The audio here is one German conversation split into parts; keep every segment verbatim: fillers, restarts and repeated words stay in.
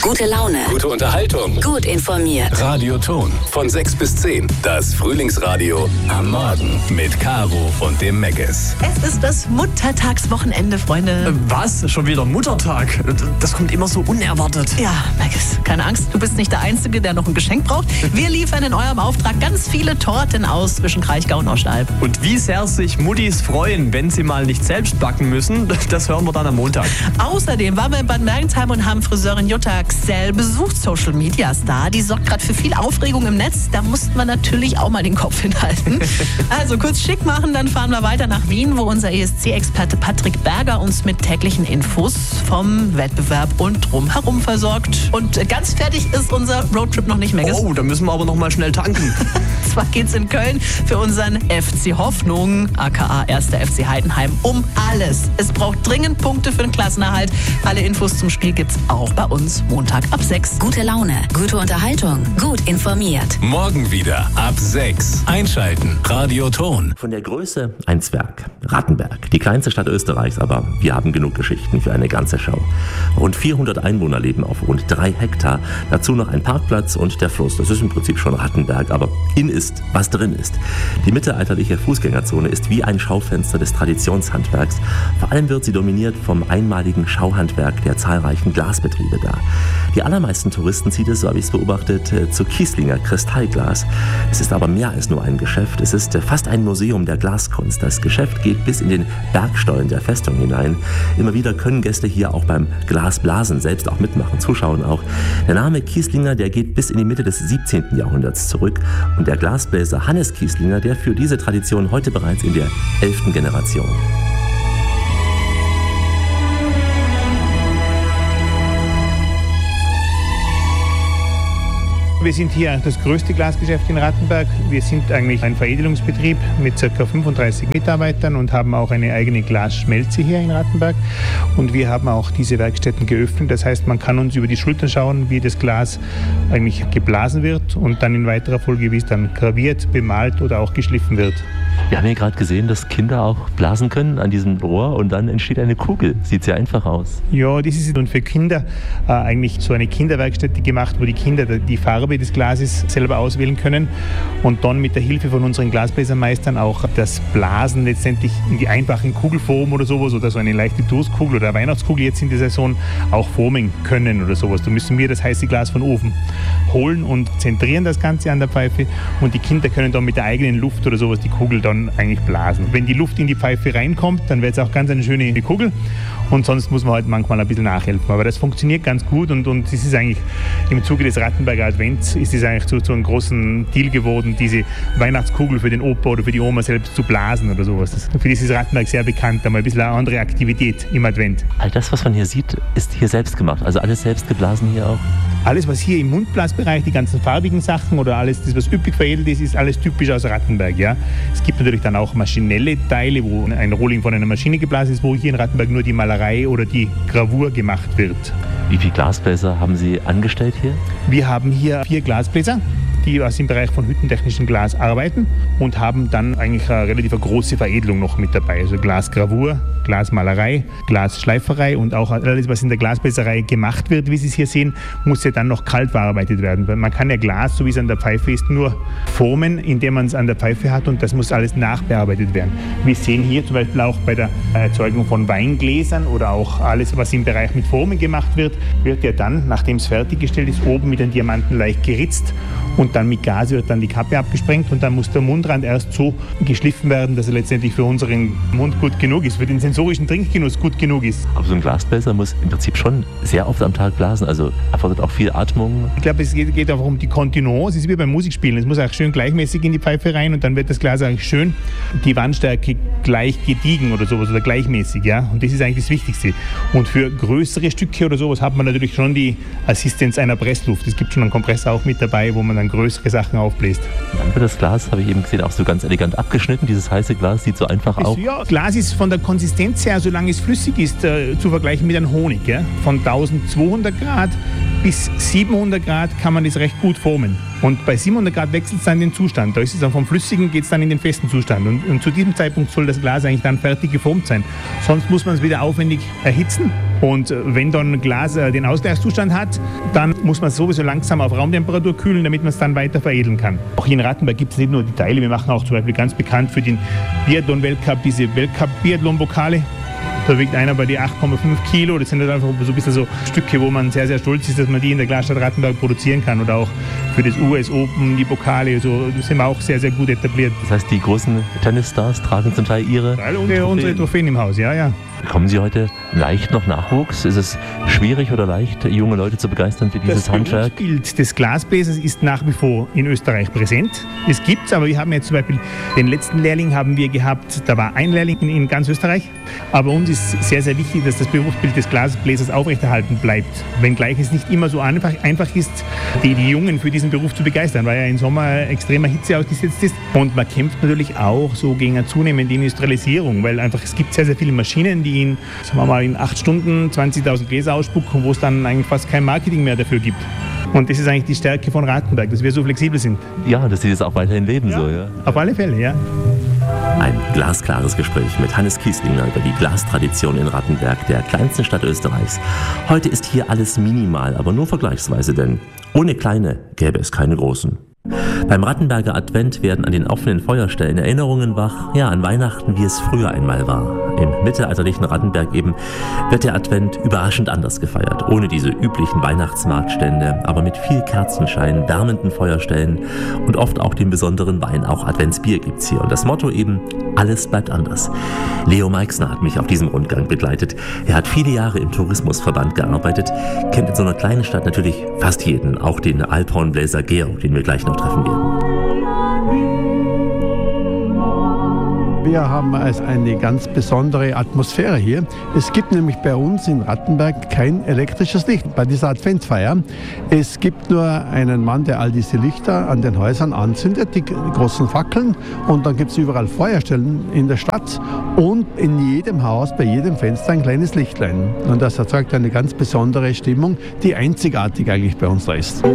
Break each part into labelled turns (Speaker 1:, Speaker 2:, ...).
Speaker 1: Gute Laune.
Speaker 2: Gute Unterhaltung.
Speaker 1: Gut informiert.
Speaker 2: Radio Ton. Von sechs bis zehn. Das Frühlingsradio am Morgen mit Caro und dem Meckes.
Speaker 3: Es ist das Muttertagswochenende, Freunde.
Speaker 4: Äh, was? Schon wieder Muttertag? Das kommt immer so unerwartet.
Speaker 3: Ja, Meckes, keine Angst, du bist nicht der Einzige, der noch ein Geschenk braucht. Wir liefern in eurem Auftrag ganz viele Torten aus zwischen Kraichgau und Oschalb.
Speaker 4: Und wie sehr sich Muttis freuen, wenn sie mal nicht selbst backen müssen, das hören wir dann am Montag.
Speaker 3: Außerdem waren wir in Bad Mergentheim und haben Friseurin Jutta Xell besucht, Social Media Star. Die sorgt gerade für viel Aufregung im Netz. Da mussten wir natürlich auch mal den Kopf hinhalten. Also kurz schick machen, dann fahren wir weiter nach Wien, wo unser E S C-Experte Patrick Berger uns mit täglichen Infos vom Wettbewerb und drumherum versorgt. Und ganz fertig ist unser Roadtrip noch nicht mehr.
Speaker 4: Oh, da müssen wir aber noch mal schnell tanken.
Speaker 3: Zwar geht's in Köln für unseren F C Hoffnung, aka erster F C Heidenheim, um alles. Es braucht dringend Punkte für den Klassenerhalt. Alle Infos zum Spiel gibt's auch bei uns Montag ab sechs.
Speaker 1: Gute Laune, gute Unterhaltung, gut informiert.
Speaker 2: Morgen wieder ab sechs. Einschalten. Radio Ton.
Speaker 5: Von der Größe ein Zwerg. Rattenberg, die kleinste Stadt Österreichs, aber wir haben genug Geschichten für eine ganze Show. Rund vierhundert Einwohner leben auf rund drei Hektar. Dazu noch ein Parkplatz und der Fluss. Das ist im Prinzip schon Rattenberg, aber in ist, was drin ist. Die mittelalterliche Fußgängerzone ist wie ein Schaufenster des Traditionshandwerks. Vor allem wird sie dominiert vom einmaligen Schauhandwerk der zahlreichen Glasbetriebe da. Die allermeisten Touristen zieht es, so habe ich es beobachtet, zu Kieslinger Kristallglas. Es ist aber mehr als nur ein Geschäft. Es ist fast ein Museum der Glaskunst. Das Geschäft geht bis in den Bergstollen der Festung hinein. Immer wieder können Gäste hier auch beim Glasblasen selbst auch mitmachen, zuschauen auch. Der Name Kieslinger, der geht bis in die Mitte des siebzehnten Jahrhunderts zurück. Und der Glasbläser Hannes Kieslinger, der führt diese Tradition heute bereits in der elften Generation.
Speaker 6: Wir sind hier das größte Glasgeschäft in Rattenberg. Wir sind eigentlich ein Veredelungsbetrieb mit ca. fünfunddreißig Mitarbeitern und haben auch eine eigene Glasschmelze hier in Rattenberg. Und wir haben auch diese Werkstätten geöffnet. Das heißt, man kann uns über die Schultern schauen, wie das Glas eigentlich geblasen wird und dann in weiterer Folge, wie es dann graviert, bemalt oder auch geschliffen wird.
Speaker 5: Wir haben ja gerade gesehen, dass Kinder auch blasen können an diesem Rohr und dann entsteht eine Kugel. Sieht sehr einfach aus.
Speaker 6: Ja, das ist und für Kinder äh, eigentlich so eine Kinderwerkstätte gemacht, wo die Kinder die Farbe des Glases selber auswählen können und dann mit der Hilfe von unseren Glasbläsermeistern auch das Blasen letztendlich in die einfachen Kugelform oder sowas oder so eine leichte Toastkugel oder eine Weihnachtskugel jetzt in der Saison auch formen können oder sowas. Da müssen wir das heiße Glas von oben holen und zentrieren das Ganze an der Pfeife und die Kinder können dann mit der eigenen Luft oder sowas die Kugel dann eigentlich blasen. Wenn die Luft in die Pfeife reinkommt, dann wird es auch ganz eine schöne Kugel und sonst muss man halt manchmal ein bisschen nachhelfen. Aber das funktioniert ganz gut und, und das ist eigentlich im Zuge des Rattenberger Advents ist es eigentlich zu, zu einem großen Deal geworden, diese Weihnachtskugel für den Opa oder für die Oma selbst zu blasen oder sowas. Das, für das ist Rattenberg sehr bekannt, einmal ein bisschen eine andere Aktivität im Advent.
Speaker 5: All das, was man hier sieht, ist hier selbst gemacht, also alles selbst geblasen hier auch?
Speaker 6: Alles, was hier im Mundblasbereich, die ganzen farbigen Sachen oder alles, das, was üppig veredelt ist, ist alles typisch aus Rattenberg. Ja? Es gibt natürlich dann auch maschinelle Teile, wo ein Rohling von einer Maschine geblasen ist, wo hier in Rattenberg nur die Malerei oder die Gravur gemacht wird.
Speaker 5: Wie viele Glasbläser haben Sie angestellt hier?
Speaker 6: Wir haben hier vier Glasbläser, die aus dem Bereich von hüttentechnischem Glas arbeiten und haben dann eigentlich eine relativ große Veredelung noch mit dabei. Also Glasgravur, Glasmalerei, Glasschleiferei und auch alles, was in der Glasbläserei gemacht wird, wie Sie es hier sehen, muss ja dann noch kalt verarbeitet werden. Man kann ja Glas, so wie es an der Pfeife ist, nur formen, indem man es an der Pfeife hat und das muss alles nachbearbeitet werden. Wir sehen hier zum Beispiel auch bei der Erzeugung von Weingläsern oder auch alles, was im Bereich mit Formen gemacht wird, wird ja dann, nachdem es fertiggestellt ist, oben mit den Diamanten leicht geritzt und dann mit Gas wird dann die Kappe abgesprengt und dann muss der Mundrand erst so geschliffen werden, dass er letztendlich für unseren Mund gut genug ist, für den sensorischen Trinkgenuss gut genug ist.
Speaker 5: Aber so ein Glasbläser muss im Prinzip schon sehr oft am Tag blasen, also erfordert auch viel Atmung.
Speaker 6: Ich glaube, es geht, geht auch um die Kontinuance, es ist wie beim Musikspielen, es muss auch schön gleichmäßig in die Pfeife rein und dann wird das Glas eigentlich schön, die Wandstärke gleich gediegen oder sowas oder gleichmäßig, ja, und das ist eigentlich das Wichtigste. Und für größere Stücke oder sowas hat man natürlich schon die Assistenz einer Pressluft. Es gibt schon einen Kompressor auch mit dabei, wo man dann größere Sachen aufbläst.
Speaker 5: Dann wird das Glas, habe ich eben gesehen, auch so ganz elegant abgeschnitten. Dieses heiße Glas sieht so einfach aus.
Speaker 6: Ja, Glas ist von der Konsistenz her, solange es flüssig ist, äh, zu vergleichen mit einem Honig. Ja? Von eintausendzweihundert Grad bis siebenhundert Grad kann man das recht gut formen. Und bei siebenhundert Grad wechselt es dann den Zustand. Da ist es dann vom Flüssigen, geht es dann in den festen Zustand. Und, und zu diesem Zeitpunkt soll das Glas eigentlich dann fertig geformt sein. Sonst muss man es wieder aufwendig erhitzen Und wenn dann ein Glas äh, den Ausgleichszustand hat, dann muss man es sowieso langsam auf Raumtemperatur kühlen, damit man es dann weiter veredeln kann. Auch hier in Rattenberg gibt es nicht nur die Teile, wir machen auch zum Beispiel ganz bekannt für den Biathlon-Weltcup diese Weltcup-Biathlon-Pokale. Da wiegt einer bei die acht Komma fünf Kilo. Das sind halt einfach so ein bisschen so Stücke, wo man sehr, sehr stolz ist, dass man die in der Glasstadt Rattenberg produzieren kann. Oder auch für das U S Open, die Pokale, so, das sind wir auch sehr, sehr gut etabliert.
Speaker 5: Das heißt, die großen Tennisstars tragen zum Teil ihre
Speaker 6: All unsere, Trophäen. unsere Trophäen im Haus, ja, ja.
Speaker 5: Bekommen Sie heute leicht noch Nachwuchs? Ist es schwierig oder leicht, junge Leute zu begeistern für dieses
Speaker 6: das
Speaker 5: Handwerk?
Speaker 6: Das Bild des Glasbläsers ist nach wie vor in Österreich präsent. Es gibt es, aber wir haben jetzt zum Beispiel den letzten Lehrling haben wir gehabt, da war ein Lehrling in, in ganz Österreich. Aber uns ist sehr, sehr wichtig, dass das Berufsbild des Glasbläsers aufrechterhalten bleibt. Wenngleich es nicht immer so einfach, einfach ist, die, die Jungen für diesen Beruf zu begeistern, weil er im Sommer extremer Hitze ausgesetzt ist. Und man kämpft natürlich auch so gegen eine zunehmende Industrialisierung, weil einfach es gibt sehr, sehr viele Maschinen, die in, sagen wir mal, in acht Stunden zwanzigtausend Gläser ausspucken, wo es dann eigentlich fast kein Marketing mehr dafür gibt. Und das ist eigentlich die Stärke von Rattenberg, dass wir so flexibel sind.
Speaker 5: Ja, dass Sie das auch weiterhin leben, ja, so, ja.
Speaker 6: Auf alle Fälle, ja.
Speaker 5: Ein glasklares Gespräch mit Hannes Kieslinger über die Glastradition in Rattenberg, der kleinsten Stadt Österreichs. Heute ist hier alles minimal, aber nur vergleichsweise, denn ohne kleine gäbe es keine großen. Beim Rattenberger Advent werden an den offenen Feuerstellen Erinnerungen wach, ja, an Weihnachten, wie es früher einmal war. Im mittelalterlichen Rattenberg eben wird der Advent überraschend anders gefeiert. Ohne diese üblichen Weihnachtsmarktstände, aber mit viel Kerzenschein, wärmenden Feuerstellen und oft auch den besonderen Wein. Auch Adventsbier gibt's hier. Und das Motto eben, alles bleibt anders. Leo Meixner hat mich auf diesem Rundgang begleitet. Er hat viele Jahre im Tourismusverband gearbeitet, kennt in so einer kleinen Stadt natürlich fast jeden, auch den Alphornbläser Georg, den wir gleich noch treffen werden.
Speaker 7: Wir haben also eine ganz besondere Atmosphäre hier. Es gibt nämlich bei uns in Rattenberg kein elektrisches Licht bei dieser Adventfeier. Es gibt nur einen Mann, der all diese Lichter an den Häusern anzündet, die großen Fackeln. Und dann gibt es überall Feuerstellen in der Stadt und in jedem Haus, bei jedem Fenster ein kleines Lichtlein. Und das erzeugt eine ganz besondere Stimmung, die einzigartig eigentlich bei uns da ist.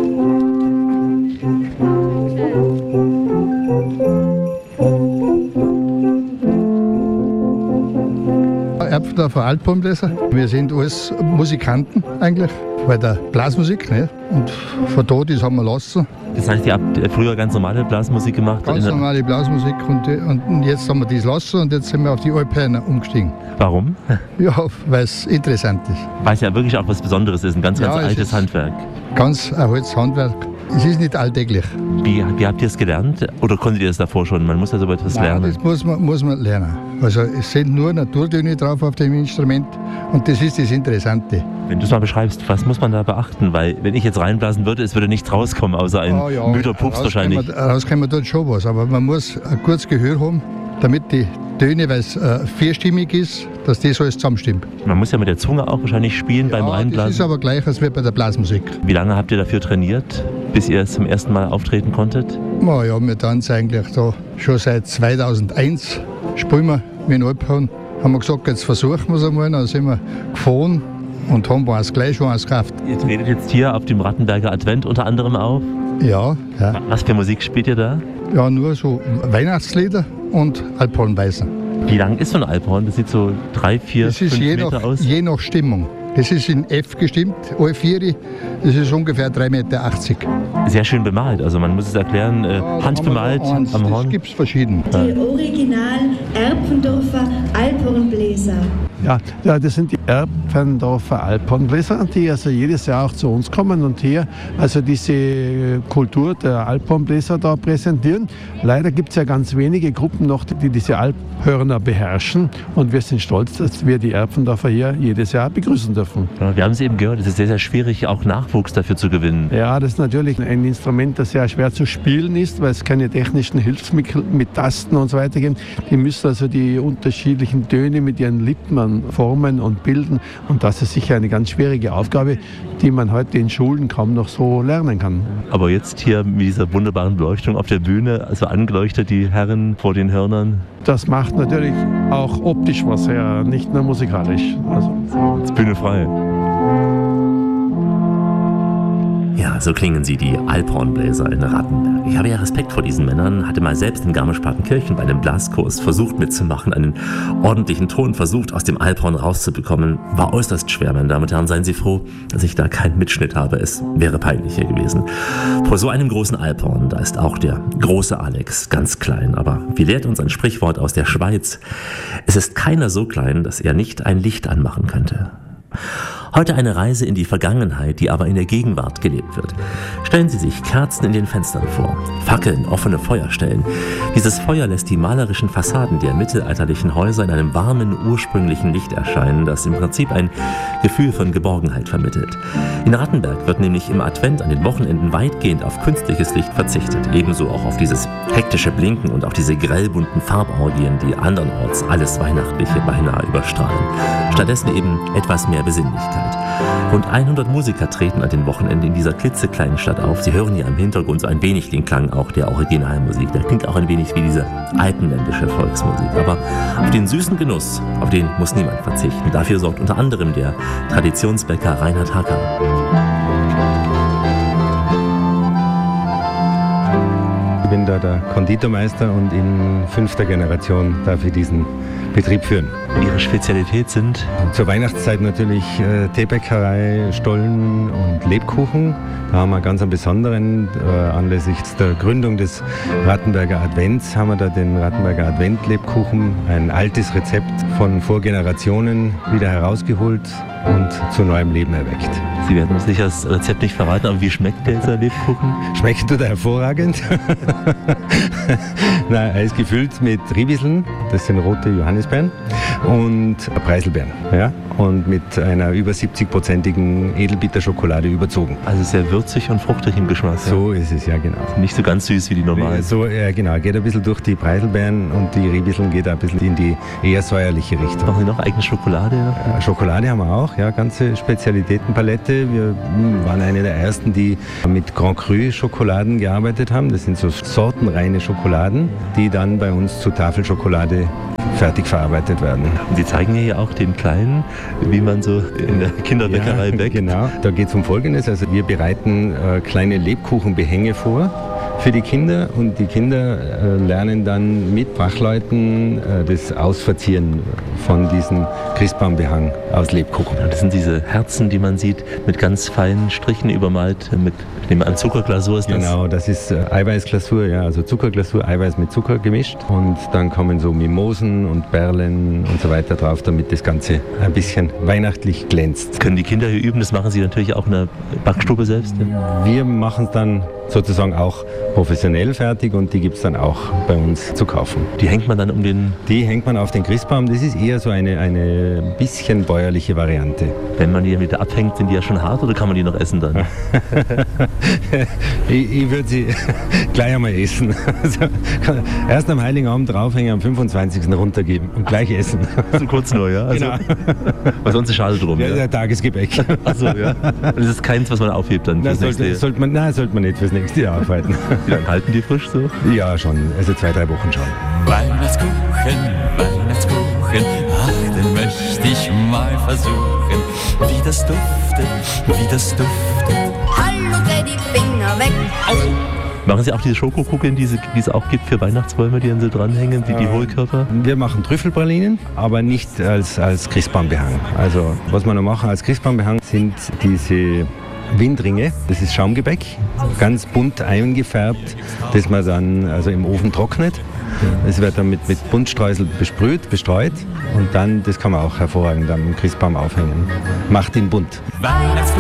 Speaker 8: Erbfendorfer Alphornbläser. Wir sind alles Musikanten eigentlich, bei der Blasmusik. Ne? Und von da, das haben wir lassen.
Speaker 5: Das heißt, ihr habt früher ganz normale Blasmusik gemacht?
Speaker 8: Ganz normale Blasmusik und, und jetzt haben wir das lassen und jetzt sind wir auf die Alphörner umgestiegen.
Speaker 5: Warum?
Speaker 8: Ja, weil es interessant ist.
Speaker 5: Weil es ja wirklich auch was Besonderes ist, ein ganz, ganz ja, altes Handwerk.
Speaker 8: Ganz ein altes Handwerk. Es ist nicht alltäglich.
Speaker 5: Wie, wie habt ihr es gelernt? Oder konntet ihr es davor schon? Man muss ja so etwas
Speaker 8: Nein,
Speaker 5: lernen.
Speaker 8: Das muss man, muss man lernen. Also es sind nur Naturtöne drauf auf dem Instrument und das ist das Interessante.
Speaker 5: Wenn du es mal beschreibst, was muss man da beachten? Weil wenn ich jetzt reinblasen würde, es würde nichts rauskommen, außer ein oh ja, müder Pups wahrscheinlich.
Speaker 8: Rauskommen dort schon was, aber man muss ein gutes Gehör haben, damit die Töne, weil es äh, vierstimmig ist, dass das alles zusammenstimmt.
Speaker 5: Man muss ja mit der Zunge auch wahrscheinlich spielen ja, beim Reinblasen.
Speaker 8: Das ist aber gleich als bei der Blasmusik.
Speaker 5: Wie lange habt ihr dafür trainiert, bis ihr zum ersten Mal auftreten konntet?
Speaker 8: Oh ja, wir tanzen eigentlich da schon seit zweitausendeins. Spielen wir mit dem Alphorn. Haben wir gesagt, jetzt versuchen wir es einmal. Dann sind wir gefahren und haben uns gleich schon eins gekauft.
Speaker 5: Ihr tretet jetzt hier auf dem Rattenberger Advent unter anderem auf?
Speaker 8: Ja, ja.
Speaker 5: Was für Musik spielt ihr da?
Speaker 8: Ja, nur so Weihnachtslieder und Alphornweisen.
Speaker 5: Wie lang ist so ein Alphorn? Das sieht so drei, vier,
Speaker 8: das ist
Speaker 5: fünf
Speaker 8: je
Speaker 5: Meter
Speaker 8: nach,
Speaker 5: aus.
Speaker 8: Je nach Stimmung. Das ist in F gestimmt, alle vier. Das ist ungefähr drei Meter achtzig.
Speaker 5: Sehr schön bemalt, also man muss es erklären, äh,
Speaker 8: ja,
Speaker 5: handbemalt
Speaker 8: eins,
Speaker 5: am Horn.
Speaker 8: Das gibt es verschieden.
Speaker 9: Die Original Erbfendorfer Alphornbläser.
Speaker 7: Ja, ja, das sind die Erbfendorfer Alphornbläser, die also jedes Jahr auch zu uns kommen und hier also diese Kultur der Alphornbläser da präsentieren. Leider gibt es ja ganz wenige Gruppen noch, die diese Alphörner beherrschen und wir sind stolz, dass wir die Erbfendorfer hier jedes Jahr begrüßen dürfen.
Speaker 5: Ja, wir haben es eben gehört, es ist sehr, sehr schwierig, auch Nachwuchs dafür zu gewinnen.
Speaker 7: Ja, das ist natürlich ein Instrument, das sehr schwer zu spielen ist, weil es keine technischen Hilfsmittel mit Tasten und so weiter gibt. Die müssen also die unterschiedlichen Töne mit ihren Lippen formen und bilden und das ist sicher eine ganz schwierige Aufgabe, die man heute in Schulen kaum noch so lernen kann.
Speaker 5: Aber jetzt hier mit dieser wunderbaren Beleuchtung auf der Bühne, also angeleuchtet die Herren vor den Hörnern.
Speaker 7: Das macht natürlich auch optisch was her, nicht nur musikalisch. Also.
Speaker 5: Jetzt Bühne frei.
Speaker 2: Ja,
Speaker 5: so klingen sie, die Alphornbläser in Rattenberg. Ich habe ja Respekt vor diesen Männern, hatte mal selbst in Garmisch-Partenkirchen bei einem Blaskurs versucht mitzumachen, einen ordentlichen Ton versucht aus dem Alphorn rauszubekommen. War äußerst schwer, meine Damen und Herren. Seien Sie froh, dass ich da keinen Mitschnitt habe. Es wäre peinlicher gewesen. Vor so einem großen Alphorn, da ist auch der große Alex ganz klein. Aber wie lehrt uns ein Sprichwort aus der Schweiz? Es ist keiner so klein, dass er nicht ein Licht anmachen könnte. Heute eine Reise in die Vergangenheit, die aber in der Gegenwart gelebt wird. Stellen Sie sich Kerzen in den Fenstern vor, Fackeln, offene Feuerstellen. Dieses Feuer lässt die malerischen Fassaden der mittelalterlichen Häuser in einem warmen, ursprünglichen Licht erscheinen, das im Prinzip ein Gefühl von Geborgenheit vermittelt. In Rattenberg wird nämlich im Advent an den Wochenenden weitgehend auf künstliches Licht verzichtet, ebenso auch auf dieses hektische Blinken und auch diese grellbunten Farborgien, die andernorts alles Weihnachtliche beinahe überstrahlen. Stattdessen eben etwas mehr Besinnlichkeit. Rund hundert Musiker treten an den Wochenenden in dieser klitzekleinen Stadt auf. Sie hören ja im Hintergrund so ein wenig den Klang auch der Originalmusik. Der klingt auch ein wenig wie diese alpenländische Volksmusik. Aber auf den süßen Genuss, auf den muss niemand verzichten. Dafür sorgt unter anderem der Traditionsbäcker Reinhard Hacker.
Speaker 10: Ich bin da der Konditormeister und in fünfter Generation darf ich diesen Betrieb führen.
Speaker 5: Ihre Spezialität sind?
Speaker 10: Zur Weihnachtszeit natürlich äh, Teebäckerei, Stollen und Lebkuchen. Da haben wir ganz einen besonderen, äh, anlässlich der Gründung des Rattenberger Advents, haben wir da den Rattenberger Advent-Lebkuchen, ein altes Rezept von Vorgenerationen wieder herausgeholt und zu neuem Leben erweckt.
Speaker 5: Sie werden uns sicher das Rezept nicht verraten, aber wie schmeckt dieser Lebkuchen?
Speaker 10: Schmeckt tut er hervorragend. Nein, er ist gefüllt mit Ribiseln, das sind rote Johannisbeeren, und Preiselbeeren. Ja? Und mit einer über siebzig-prozentigen Edelbitterschokolade überzogen.
Speaker 5: Also sehr würzig und fruchtig im Geschmack.
Speaker 10: So ja. Ist es, ja genau.
Speaker 5: Nicht so ganz süß wie die normalen.
Speaker 10: So, ja genau, geht ein bisschen durch die Preiselbeeren und die Ribiseln geht ein bisschen in die eher säuerliche Richtung.
Speaker 5: Machen Sie noch eigene Schokolade?
Speaker 10: Äh, Schokolade haben wir auch, ja, ganze Spezialitätenpalette. Wir mh, waren eine der ersten, die mit Grand Cru Schokoladen gearbeitet haben. Das sind so sortenreine Schokoladen, die dann bei uns zu Tafelschokolade fertig verarbeitet werden.
Speaker 5: Und Sie zeigen ja auch den Kleinen, wie man so in der Kinderbäckerei
Speaker 10: ja,
Speaker 5: bäckt.
Speaker 10: Genau, da geht es um Folgendes. Also wir bereiten äh, kleine Lebkuchenbehänge vor für die Kinder und die Kinder äh, lernen dann mit Fachleuten äh, das Ausverzieren von diesem Christbaumbehang aus Lebkuchen.
Speaker 5: Das sind diese Herzen, die man sieht, mit ganz feinen Strichen übermalt, mit dem an Zuckerglasur ist das.
Speaker 10: Genau, das ist äh, Eiweißglasur, ja, also Zuckerglasur, Eiweiß mit Zucker gemischt und dann kommen so Mimosen und Perlen und so weiter drauf, damit das Ganze ein bisschen weihnachtlich glänzt.
Speaker 5: Können die Kinder hier üben? Das machen Sie natürlich auch in der Backstube selbst? Ja?
Speaker 10: Wir machen es dann sozusagen auch professionell fertig und die gibt es dann auch bei uns zu kaufen.
Speaker 5: Die hängt man dann um den...
Speaker 10: Die hängt man auf den Christbaum. Das ist eher so eine, eine bisschen bäuerliche Variante.
Speaker 5: Wenn man die wieder abhängt, sind die ja schon hart oder kann man die noch essen dann?
Speaker 10: ich ich würde sie gleich einmal essen. Also, erst am Heiligen Abend draufhängen, am fünfundzwanzigsten runtergeben und gleich essen.
Speaker 5: So kurz nur, ja? Also,
Speaker 10: genau.
Speaker 5: Weil sonst ist schade drum.
Speaker 10: Ja,
Speaker 5: ja?
Speaker 10: Der Tagesgebäck.
Speaker 5: Achso, ja. Und das ist keins, was man aufhebt dann fürs
Speaker 10: Na,
Speaker 5: nächste
Speaker 10: sollte, sollte man, Nein, sollte man nicht fürs nächste Jahr aufhalten.
Speaker 5: Wie lange halten die frisch so?
Speaker 10: Ja, schon. Also zwei, drei Wochen schon.
Speaker 11: Weihnachtskuchen, Weihnachtskuchen, ach, den möchte ich mal versuchen. Wie das duftet, wie das duftet.
Speaker 12: Hallo, dreh die Finger weg. Au.
Speaker 5: Machen Sie auch diese Schokokugeln, die es auch gibt für Weihnachtsbäume, die dann so dranhängen, wie die Hohlkörper?
Speaker 10: Wir machen Trüffelpralinen, aber nicht als, als Christbaumbehang. Also was wir noch machen als Christbaumbehang sind diese Windringe, das ist Schaumgebäck, ganz bunt eingefärbt, das man dann also im Ofen trocknet. Es wird dann mit, mit Buntstreusel besprüht, bestreut und dann, das kann man auch hervorragend am Christbaum aufhängen. Macht ihn bunt.
Speaker 11: Weihnachtskuchen,